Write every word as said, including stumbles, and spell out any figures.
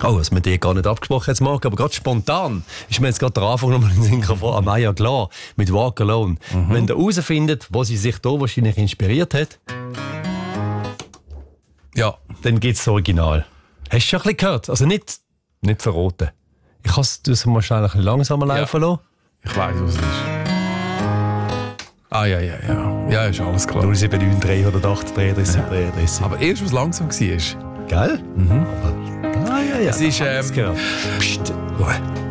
Oh, was wir dir gar nicht abgesprochen jetzt Marc, aber gerade spontan ist mir jetzt gerade der Anfang nochmal in den Sinn gekommen. Amaya klar, mit Walk Alone. Mhm. Wenn ihr herausfindet, wo sie sich da wahrscheinlich inspiriert hat, ja, dann gibt es das Original. Hast du schon ein bisschen gehört? Also nicht, nicht verraten. Ich kann es mal schnell ein bisschen langsamer laufen ja. lassen. Ich weiss, was es ist. Ah, ja, ja, ja. Ja, ist alles klar. null sieben neun drei oder acht dreiunddreißig Ja. dreiunddreißig. Aber erst, was langsam war. Gell? Mhm. Aber, ah, ja, ja. Es ist, ähm, Psst, Ruhe.